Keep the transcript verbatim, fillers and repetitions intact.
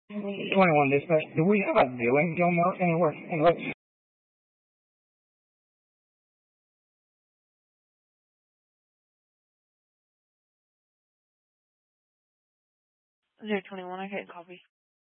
twenty-one dispatch. Do we have a dealing Gilmore anywhere? Anyway. zero twenty-one, I can't copy.